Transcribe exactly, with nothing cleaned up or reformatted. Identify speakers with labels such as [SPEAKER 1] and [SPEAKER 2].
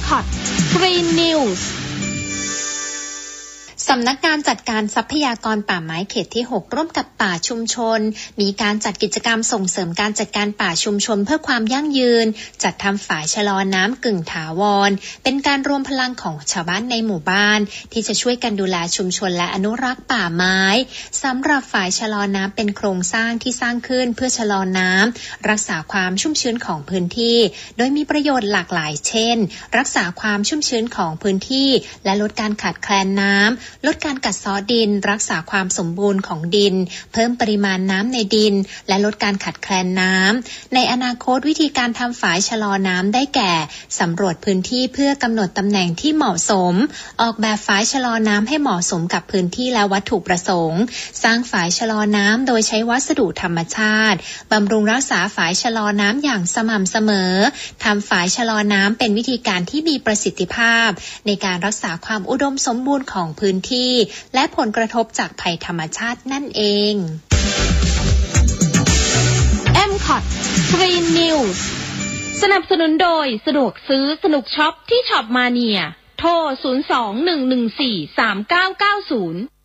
[SPEAKER 1] คอต Green Newsสำนักงานจัดการทรัพยากรป่าไม้เขตที่หกร่วมกับป่าชุมชนมีการจัดกิจกรรมส่งเสริมการจัดการป่าชุมชนเพื่อความยั่งยืนจัดทำฝายชะลอน้ำกึ่งถาวรเป็นการรวมพลังของชาวบ้านในหมู่บ้านที่จะช่วยกันดูแลชุมชนและอนุรักษ์ป่าไม้สำหรับฝายชะลอน้ำเป็นโครงสร้างที่สร้างขึ้นเพื่อชะลอน้ำรักษาความชุ่มชื้นของพื้นที่โดยมีประโยชน์หลากหลายเช่นรักษาความชุ่มชื้นของพื้นที่และลดการขาดแคลนน้ำลดการกัดเซาะดินรักษาความสมบูรณ์ของดินเพิ่มปริมาณน้ำในดินและลดการขาดแคลนน้ำในอนาคตวิธีการทำฝายชะลอน้ำได้แก่สำรวจพื้นที่เพื่อกำหนดตำแหน่งที่เหมาะสมออกแบบฝายชะลอน้ำให้เหมาะสมกับพื้นที่และวัตถุประสงค์สร้างฝายชะลอน้ำโดยใช้วัสดุธรรมชาติบำรุงรักษาฝายชะลอน้ำอย่างสม่ำเสมอทำฝายชะลอน้ำเป็นวิธีการที่มีประสิทธิภาพในการรักษาความอุดมสมบูรณ์ของพื้นที่และผลกระทบจากภัยธรรมชาตินั่นเอง เอ็ม คอต Green News สนับสนุนโดยสะดวกซื้อสนุกช็อปที่ช็อปมาเนียโทรศูนย์ สอง หนึ่ง หนึ่ง สี่ สาม เก้า เก้า ศูนย์